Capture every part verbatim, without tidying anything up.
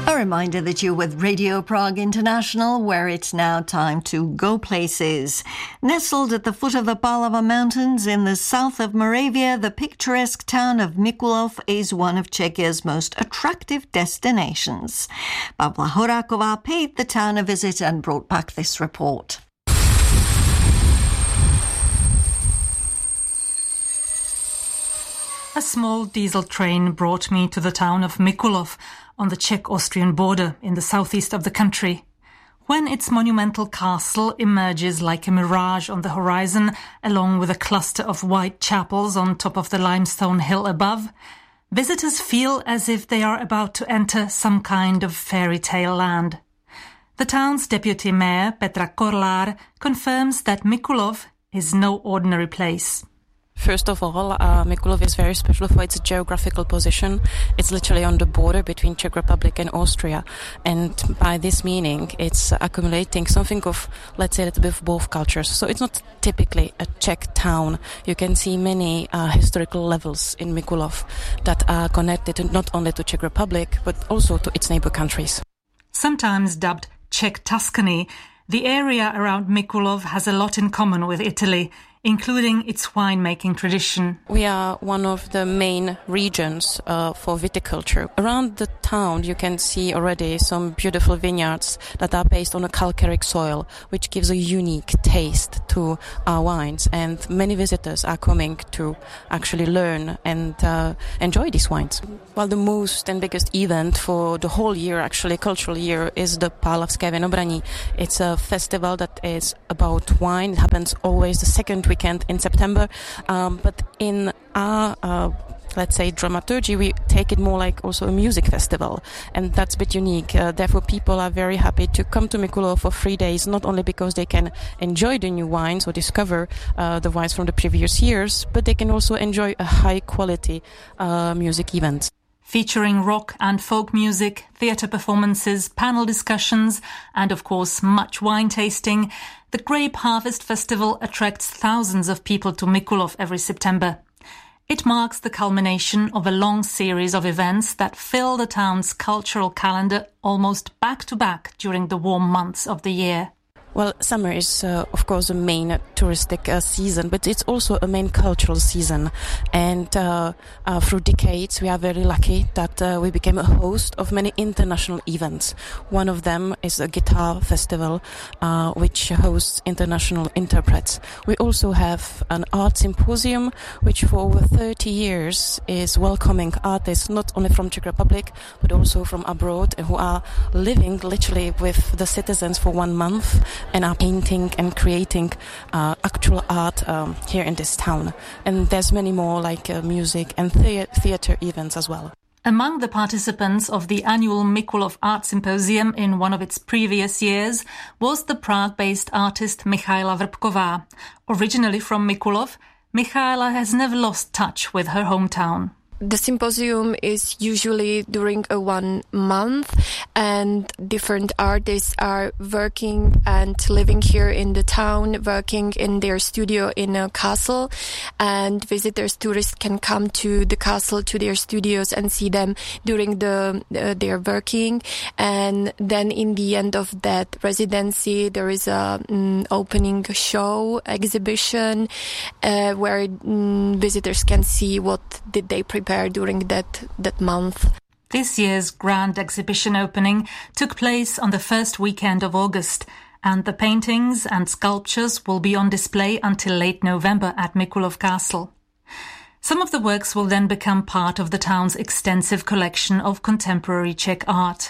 A reminder that you're with Radio Prague International, where it's now time to go places. Nestled at the foot of the Palava Mountains in the south of Moravia, the picturesque town of Mikulov is one of Czechia's most attractive destinations. Pavla Horáková paid the town a visit and brought back this report. A small diesel train brought me to the town of Mikulov on the Czech-Austrian border in the southeast of the country. When its monumental castle emerges like a mirage on the horizon, along with a cluster of white chapels on top of the limestone hill above, visitors feel as if they are about to enter some kind of fairy tale land. The town's deputy mayor, Petra Korlár, confirms that Mikulov is no ordinary place. First of all, uh, Mikulov is very special for its geographical position. It's literally on the border between Czech Republic and Austria. And by this meaning, it's accumulating something of, let's say, a little bit of both cultures. So it's not typically a Czech town. You can see many uh, historical levels in Mikulov that are connected not only to Czech Republic, but also to its neighbor countries. Sometimes dubbed Czech Tuscany, the area around Mikulov has a lot in common with Italy, including its winemaking tradition. We are one of the main regions uh, for viticulture. Around the town you can see already some beautiful vineyards that are based on a calcareic soil, which gives a unique taste to our wines. And many visitors are coming to actually learn and uh, enjoy these wines. Well, the most and biggest event for the whole year, actually cultural year, is the Pálavské Vinobraní. It's a festival that is about wine. It happens always the second week weekend in September, um, but in our uh, let's say dramaturgy, we take it more like also a music festival, and that's a bit unique. Uh, therefore, people are very happy to come to Mikulov for three days, not only because they can enjoy the new wines or discover uh, the wines from the previous years, but they can also enjoy a high quality uh, music event. Featuring rock and folk music, theatre performances, panel discussions, and of course much wine tasting, the Grape Harvest Festival attracts thousands of people to Mikulov every September. It marks the culmination of a long series of events that fill the town's cultural calendar almost back-to-back during the warm months of the year. Well, summer is, uh, of course, a main uh, touristic uh, season, but it's also a main cultural season. And uh, uh, through decades, we are very lucky that uh, we became a host of many international events. One of them is a guitar festival, uh, which hosts international interprets. We also have an art symposium, which for over thirty years is welcoming artists not only from Czech Republic, but also from abroad, who are living literally with the citizens for one month. And are painting and creating uh, actual art um, here in this town. And there's many more like uh, music and thea- theatre events as well. Among the participants of the annual Mikulov Art Symposium in one of its previous years was the Prague-based artist Michaela Vrbková. Originally from Mikulov, Michaela has never lost touch with her hometown. The symposium is usually during a one month, and different artists are working and living here in the town, working in their studio in a castle, and visitors, tourists can come to the castle, to their studios and see them during the uh, their working. And then in the end of that residency, there is a um, opening show, exhibition, uh, where um, visitors can see what did they prepare during that that month. This year's grand exhibition opening took place on the first weekend of August, and the paintings and sculptures will be on display until late November at Mikulov Castle. Some of the works will then become part of the town's extensive collection of contemporary Czech art.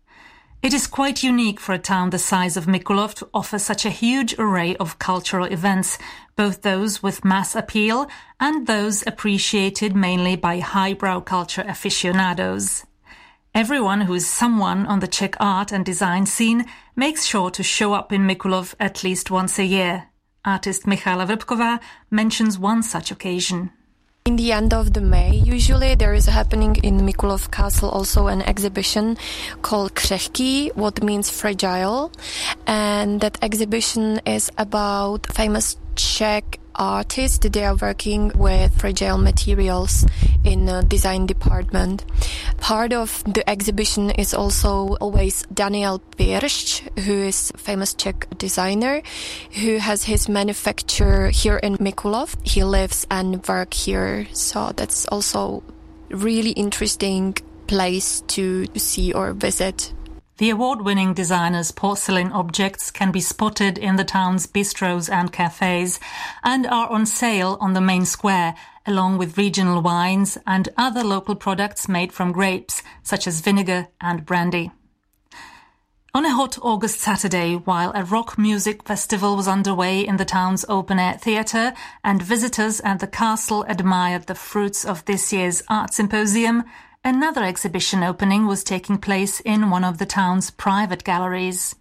It is quite unique for a town the size of Mikulov to offer such a huge array of cultural events, both those with mass appeal and those appreciated mainly by highbrow culture aficionados. Everyone who is someone on the Czech art and design scene makes sure to show up in Mikulov at least once a year. Artist Michaela Vrbková mentions one such occasion. In the end of the May, usually there is happening in Mikulov Castle also an exhibition called Křehký, what means fragile, and that exhibition is about famous Czech artists. They are working with fragile materials in the design department. Part of the exhibition is also always Daniel Piršč, who is a famous Czech designer, who has his manufacture here in Mikulov. He lives and works here, so that's also really interesting place to see or visit. The award-winning designer's porcelain objects can be spotted in the town's bistros and cafes and are on sale on the main square, along with regional wines and other local products made from grapes, such as vinegar and brandy. On a hot August Saturday, while a rock music festival was underway in the town's open-air theatre and visitors at the castle admired the fruits of this year's art symposium, another exhibition opening was taking place in one of the town's private galleries.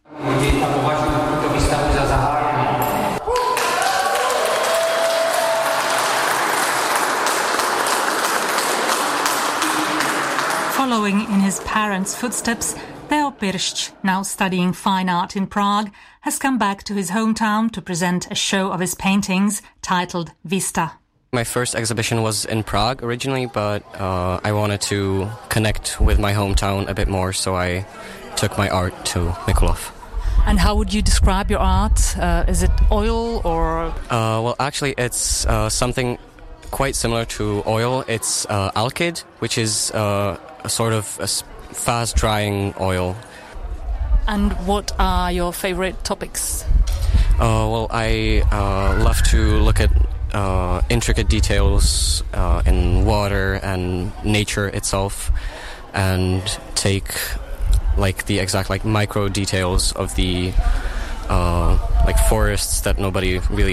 Following in his parents' footsteps, Theo Piršč, now studying fine art in Prague, has come back to his hometown to present a show of his paintings titled Vista. My first exhibition was in Prague originally, but uh, I wanted to connect with my hometown a bit more, so I took my art to Mikulov. And how would you describe your art? Uh, is it oil or...? Uh, well, actually, it's uh, something quite similar to oil. It's uh, alkyd, which is uh, a sort of a fast-drying oil. And what are your favorite topics? Uh, well, I uh, love to look at Uh, intricate details uh, in water and nature itself, and take like the exact like micro details of the uh, like forests that nobody really